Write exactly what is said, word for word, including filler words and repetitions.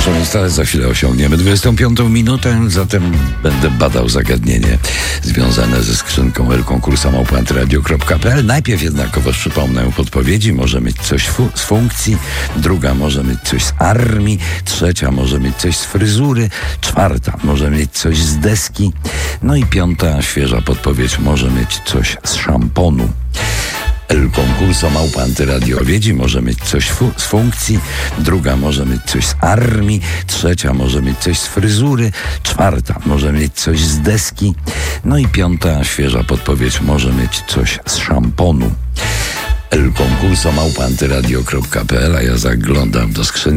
Proszę Państwa, za chwilę osiągniemy dwudziestą piątą minutę, zatem będę badał zagadnienie związane ze skrzynką el konkursa małpa antyradio kropka pe el. Najpierw jednakowoż przypomnę podpowiedzi. Może mieć coś fu- z funkcji, druga może mieć coś z armii, trzecia może mieć coś z fryzury, czwarta może mieć coś z deski, no i piąta, świeża podpowiedź, może mieć coś z szamponu. El konkurso małpa antyradio wiedzi może mieć coś fu- z funkcji, druga może mieć coś z armii, trzecia może mieć coś z fryzury, czwarta może mieć coś z deski, no i piąta, świeża podpowiedź, może mieć coś z szamponu. El konkurso małpa antyradio kropka pe el, a ja zaglądam do skrzynki.